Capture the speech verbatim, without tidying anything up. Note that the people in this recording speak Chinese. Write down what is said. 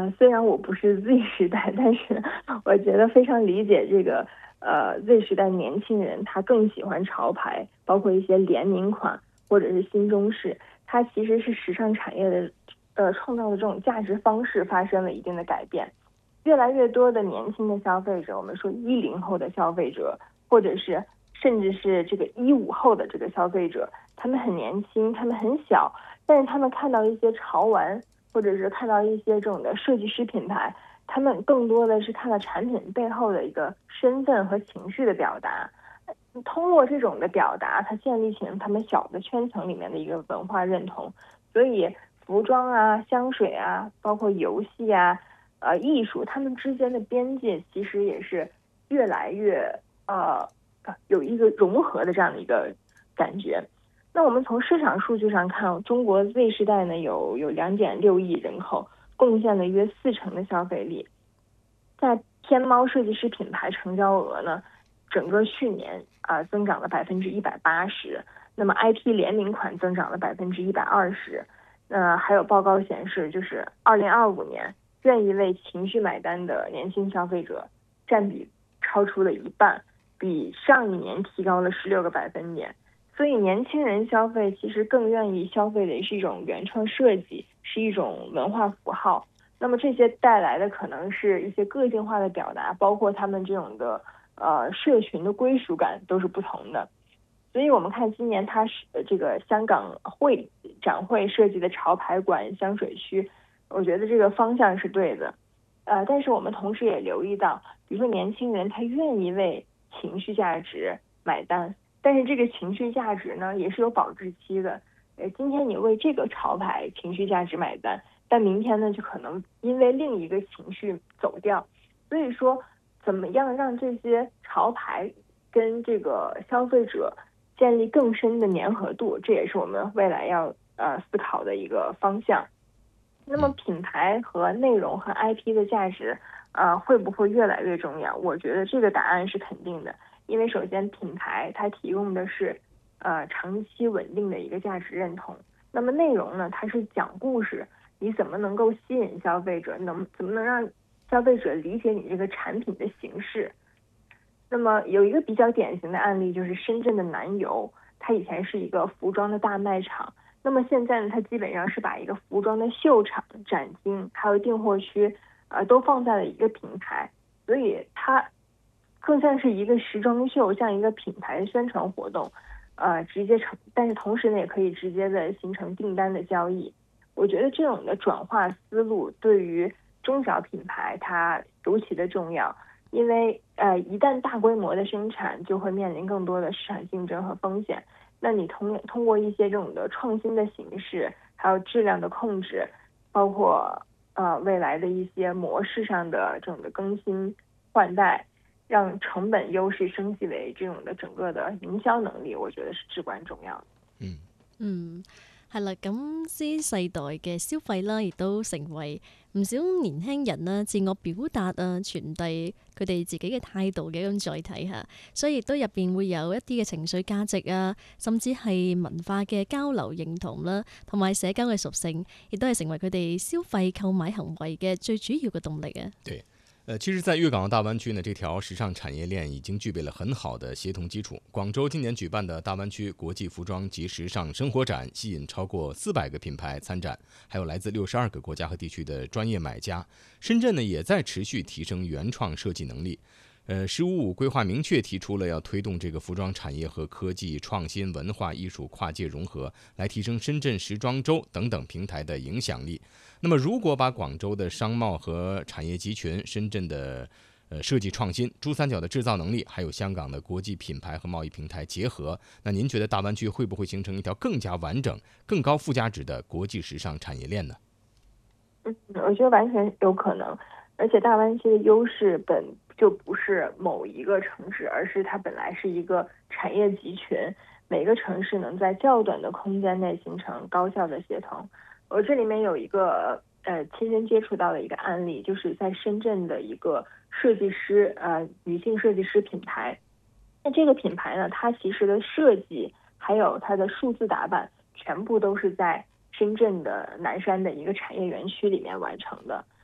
呃，虽然我不是 Z 时代，但是我觉得非常理解这个呃 Z 时代年轻人，他更喜欢潮牌，包括一些联名款或者是新中式，它其实是时尚产业的呃创造的这种价值方式发生了一定的改变。越来越多的年轻的消费者，我们说一零后的消费者，或者是甚至是这个一五后的这个消费者，他们很年轻，他们很小，但是他们看到一些潮玩，或者是看到一些这种的设计师品牌，他们更多的是看到产品背后的一个身份和情绪的表达。通过这种的表达，它建立起了他们小的圈层里面的一个文化认同。所以服装啊、香水啊，包括游戏啊、呃艺术，他们之间的边界其实也是越来越呃有一个融合的这样的一个感觉。那我们从市场数据上看，中国 Z 时代呢有有两点六亿人口，贡献了约四成的消费力。在天猫设计师品牌成交额呢，整个去年啊、呃、增长了百分之一百八十，那么 I P 联名款增长了百分之一百二十。那还有报告显示，就是二零二五年愿意为情绪买单的年轻消费者占比超出了一半，比上一年提高了十六个百分点。所以年轻人消费其实更愿意消费的是一种原创设计，是一种文化符号。那么这些带来的可能是一些个性化的表达，包括他们这种的呃社群的归属感都是不同的。所以我们看今年它是这个香港会展会设计的潮牌馆香水区，我觉得这个方向是对的。呃，但是我们同时也留意到，比如说年轻人他愿意为情绪价值买单，但是这个情绪价值呢也是有保质期的。呃，今天你为这个潮牌情绪价值买单，但明天呢就可能因为另一个情绪走掉。所以说，怎么样让这些潮牌跟这个消费者建立更深的粘合度，这也是我们未来要呃思考的一个方向。那么品牌和内容和 I P 的价值呃会不会越来越重要？我觉得这个答案是肯定的，因为首先品牌它提供的是呃长期稳定的一个价值认同，那么内容呢，它是讲故事，你怎么能够吸引消费者，能怎么能让消费者理解你这个产品的形式。那么有一个比较典型的案例就是深圳的南邮，它以前是一个服装的大卖场，那么现在呢，它基本上是把一个服装的秀场、展厅还有订货区，呃，都放在了一个平台，所以它更像是一个时装秀，像一个品牌宣传活动，呃，直接成，但是同时呢，也可以直接的形成订单的交易。我觉得这种的转化思路对于中小品牌它尤其的重要。因为呃，一旦大规模的生产，就会面临更多的市场竞争和风险。那你通通过一些这种的创新的形式，还有质量的控制，包括呃未来的一些模式上的这种的更新换代，让成本优势升级为这种的整个的营销能力，我覺得是至關重要的。 嗯嗯，係啦，咁 Z 世代嘅消費啦，亦都成為唔少年輕人啦自我表達啊、傳遞佢哋自己嘅態度嘅一種載體嚇，所以亦都入邊會有一啲嘅情緒價值啊，甚至係文化嘅交流認同啦，同埋社交嘅屬性，亦都係成為佢哋消費購買行為嘅最主要嘅動力啊。 對。呃，其實在粵港澳大灣區呢，這條時尚產業鏈已經具備了很好的協同基礎。廣州今年舉辦的大灣區國際服裝及時尚生活展，吸引超過四百個品牌參展，還有來自六十二個國家和地區的專業買家。深圳呢，也在持續提升原創設計能力。呃，十五五規劃明確提出了要推動這個服裝產業和科技創新、文化藝術跨界融合，來提升深圳時裝週等等平台的影響力。那麼如果把廣州的商貿和產業集群、深圳的呃設計創新、珠三角的製造能力，還有香港的國際品牌和貿易平台結合，那您覺得大灣區會不會形成一條更加完整、更高附加值的國際時尚產業鏈呢？ 嗯，我覺得完全有可能，而且大灣區的優勢本就不是某一個城市，而是它本來是一個產業集群，每個城市能在較短的空間內形成高效的協同。我這裡面有一個呃親身接觸到的一個案例，就是在深圳的一個設計師呃女性設計師品牌。那這個品牌呢，它其實的設計還有它的數字打版，全部都是在深圳的南山的一個產業園區裡面完成的。